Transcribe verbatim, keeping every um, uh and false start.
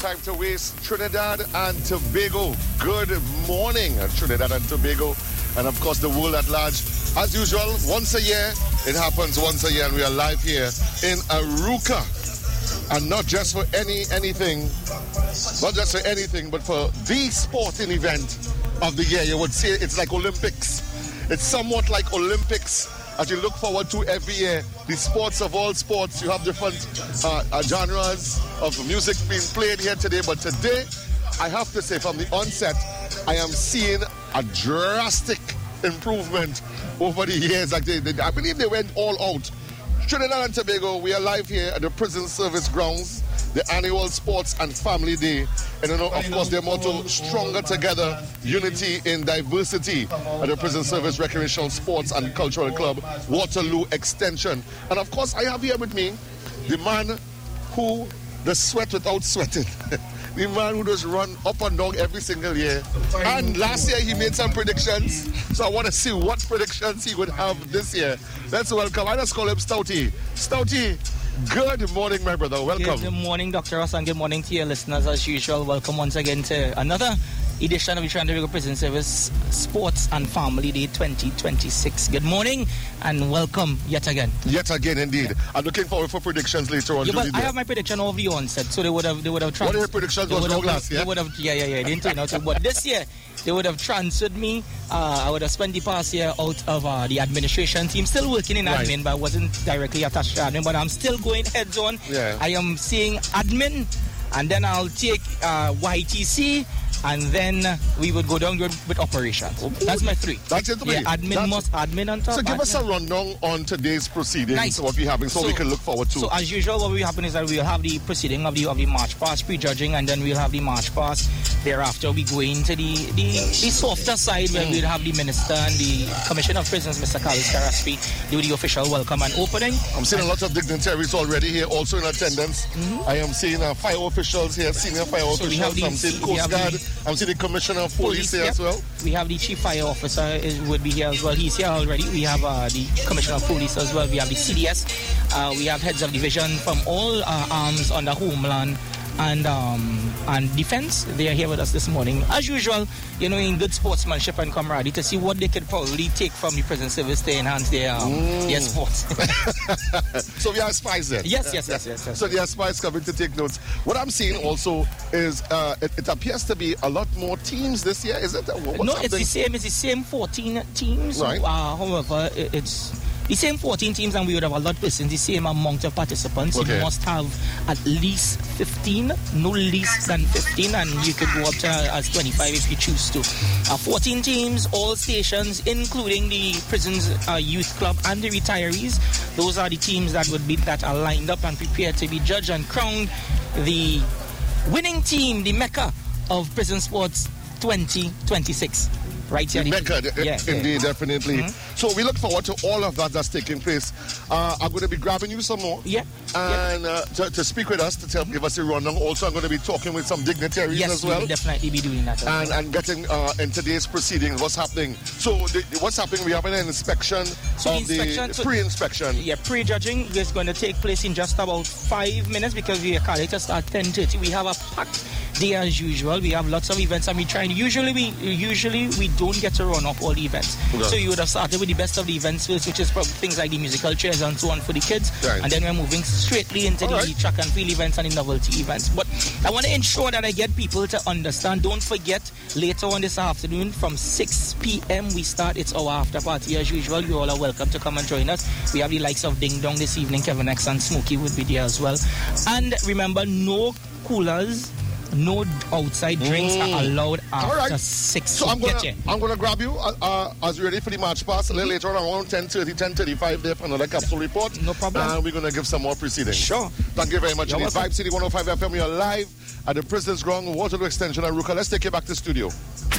time to waste. Trinidad and Tobago. Good morning, Trinidad and Tobago. And of course, the world at large. As usual, once a year, it happens once a year, and we are live here in Arouca. And not just for any anything, not just for anything, but for the sporting event of the year. You would say it's like Olympics. It's somewhat like Olympics, as you look forward to every year. The sports of all sports, you have different uh, uh, genres of music being played here today. But today, I have to say from the onset, I am seeing a drastic improvement over the years. Like they, they, I believe they went all out. Trinidad and Tobago, we are live here at the Prison Service Grounds, the annual Sports and Family Day. And you know, of course, their motto, stronger together, unity in diversity, at the Prison Service Recreational Sports and Cultural Club, Waterloo Extension. And of course, I have here with me the man who does sweat without sweating. The man who does run up and down every single year. And last year he made some predictions. So I want to see what predictions he would have this year. Let's welcome, I just call him Stouty. Stouty, good morning, my brother. Welcome. Good morning, Doctor Ross, and good morning to your listeners as usual. Welcome once again to another edition of the Trinidad and Tobago Prison Service Sports and Family Day twenty twenty-six. Good morning and welcome yet again. Yet again, indeed. I'm looking forward for predictions later on. Yeah, but I have my prediction over the onset, so they would have they would have transferred. What are your predictions was wrong last year? They would have, yeah, yeah, yeah. They didn't turn out to, but this year they would have transferred me. Uh, I would have spent the past year out of uh, the administration team, still working in admin, right, but I wasn't directly attached to admin. But I'm still going heads on. Yeah. I am seeing admin, and then I'll take uh, Y T C. And then we would go down with operations. Okay. That's my three. That's it. Yeah, admin That's must, admin on top. So give admin. us a rundown on today's proceedings, nice. What we're having, so, so we can look forward to. So as usual, what will happen is that we'll have the proceeding of the of the march past pre-judging, and then we'll have the march past. Thereafter, we go into the the, the softer side where mm. we'll have the minister and the Commissioner of Prisons, Mister Carlos Carraspi, do the official welcome and opening. I'm seeing and a lot of dignitaries already here, also in attendance. Mm-hmm. I am seeing uh, fire officials here, senior fire so officials. The, I'm seeing Coast Guard. I'm seeing the Commissioner of Police, Police here yep. as well. We have the Chief Fire Officer is, would be here as well. He's here already. We have uh, the Commissioner of Police as well. We have the C D S. Uh, we have heads of division from all uh, arms under Homeland and um, and Defense. They are here with us this morning. As usual, you know, in good sportsmanship and camaraderie to see what they could probably take from the prison service to enhance their, um, mm. their sports. So we have spies there? Yes, yes, yes, yes. yes so there are spies coming to take notes. What I'm seeing also is uh, it, it appears to be a lot more teams this year, is it? What's no, happening? It's the same. It's the same fourteen teams. Right. Uh, however, it, it's the same fourteen teams, and we would have a lot of persons, the same amount of participants. Okay. You must have at least fifteen, no less than fifteen, and you could go up to uh, as twenty-five if you choose to. Uh, fourteen teams, all stations, including the prisons uh, youth club and the retirees. Those are the teams that would be that are lined up and prepared to be judged and crowned the winning team, the Mecca of prison sports twenty twenty-six. Right here. Mecca, yeah, indeed, yeah. definitely. Mm-hmm. So we look forward to all of that that's taking place. Uh, I'm going to be grabbing you some more. Yeah. And yeah. Uh, to, to speak with us, to tell, give us a rundown. Also, I'm going to be talking with some dignitaries yes, as well. Yes, we will definitely be doing that. And, well. and getting uh, in today's proceedings, what's happening. So the, what's happening, we have an inspection so of the, inspection, the so pre-inspection. Yeah, pre-judging is going to take place in just about five minutes because we are calling to start ten thirty. We have a packed day as usual. We have lots of events, and we try and usually we usually we don't get to run off all the events. Okay. So you would have started with the best of the events first, which is probably things like the musical chairs and so on for the kids, right. And then we're moving straightly into all the right. track and field events and the novelty events. But I want to ensure that I get people to understand. Don't forget, later on this afternoon from six p.m. we start. It's our after party as usual. You all are welcome to come and join us. We have the likes of Ding Dong this evening. Kevin X and Smokey would be there as well. And remember, no coolers, no outside drinks mm. are allowed after right. six. So I'm gonna, I'm gonna grab you uh, uh, as we're ready for the march pass a little mm-hmm. later on around ten thirty, ten thirty-five there for another capsule report. No problem. And we're gonna give some more proceedings. Sure. Thank you very much. Vibe City one oh five F M. We are live at the Prisoners Ground, Waterloo Extension, Arouca. Let's take you back to the studio.